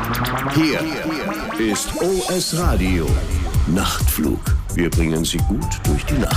Hier ist OS Radio Nachtflug. Wir bringen Sie gut durch die Nacht.